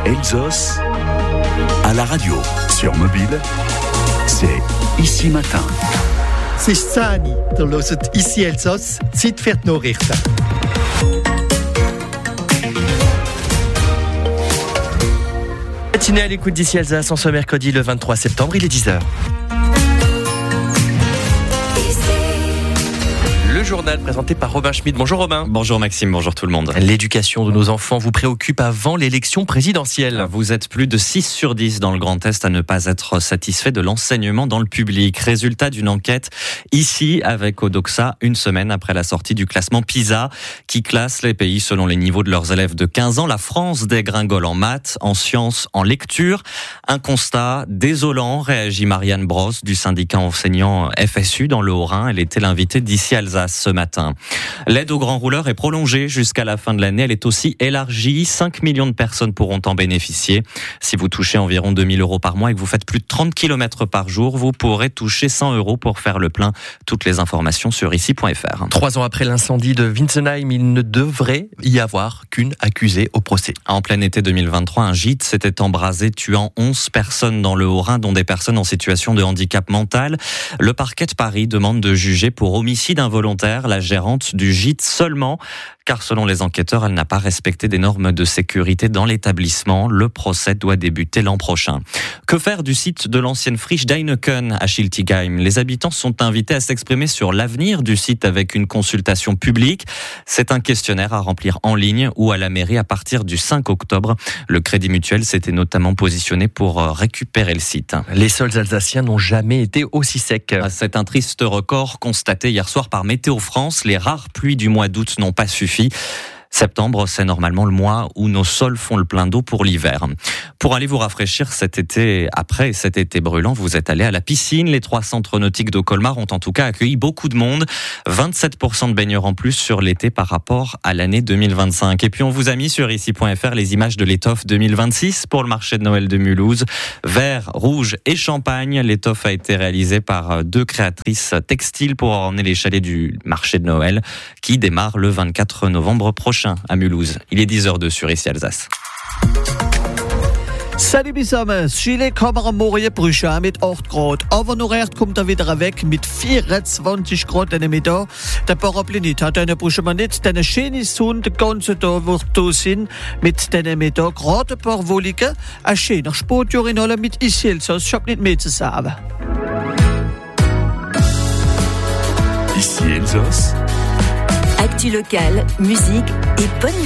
Elsos à la radio, sur mobile, c'est Ici Matin. C'est Sani, der hört Ici Elsos, Zeit für die Nachrichten. Matinée à l'écoute d'Ici Alsace en ce mercredi le 23 septembre, il est 10h. Le journal présenté par Robin Schmidt. Bonjour Robin. Bonjour Maxime, bonjour tout le monde. L'éducation de nos enfants vous préoccupe avant l'élection présidentielle. Vous êtes plus de 6 sur 10 dans le Grand Est à ne pas être satisfait de l'enseignement dans le public. Résultat d'une enquête ici avec Odoxa, une semaine après la sortie du classement PISA qui classe les pays selon les niveaux de leurs élèves de 15 ans. La France dégringole en maths, en sciences, en lecture. Un constat désolant, réagit Marianne Brosse du syndicat enseignant FSU dans le Haut-Rhin. Elle était l'invitée d'Ici Alsace ce matin. L'aide aux grands rouleurs est prolongée jusqu'à la fin de l'année. Elle est aussi élargie. 5 millions de personnes pourront en bénéficier. Si vous touchez environ 2 000 euros par mois et que vous faites plus de 30 km par jour, vous pourrez toucher 100 euros pour faire le plein. Toutes les informations sur ici.fr. 3 ans après l'incendie de Wintzenheim, il ne devrait y avoir qu'une accusée au procès. En plein été 2023, un gîte s'était embrasé, tuant 11 personnes dans le Haut-Rhin, dont des personnes en situation de handicap mental. Le parquet de Paris demande de juger pour homicide involontaire la gérante du gîte seulement, car selon les enquêteurs, elle n'a pas respecté des normes de sécurité dans l'établissement. Le procès doit débuter l'an prochain. Que faire du site de l'ancienne friche d'Heineken à Schiltigheim ? Les habitants sont invités à s'exprimer sur l'avenir du site avec une consultation publique. C'est un questionnaire à remplir en ligne ou à la mairie à partir du 5 octobre. Le Crédit Mutuel s'était notamment positionné pour récupérer le site. Les sols alsaciens n'ont jamais été aussi secs. C'est un triste record constaté hier soir par Météo France. Les rares pluies du mois d'août n'ont pas suffi. Septembre, c'est normalement le mois où nos sols font le plein d'eau pour l'hiver. Pour aller vous rafraîchir cet été, après cet été brûlant, vous êtes allé à la piscine. Les 3 centres nautiques de Colmar ont en tout cas accueilli beaucoup de monde. 27% de baigneurs en plus sur l'été par rapport à l'année 2025. Et puis on vous a mis sur ici.fr les images de l'étoffe 2026 pour le marché de Noël de Mulhouse. Vert, rouge et champagne. L'étoffe a été réalisée par 2 créatrices textiles pour orner les chalets du marché de Noël qui démarre le 24 novembre prochain à Mulhouse. Il est 10h02 sur Ici Alsace. Salut zusammen, Chile kann man morgen brüchen mit 8 Grad, aber noch recht kommt wieder weg mit 24 Grad in der Mittag. Der Paraplinit hat eine brüchen man nicht, denn schöne Sonne den ganzen Tag wird da sein mit den Mittag, gerade ein paar Wolligen, ein schöner Sportjahr in allem mit Ici Elsass, ich hab nicht mehr zu sagen. Ici Elsos. Actu locale, musique et bonne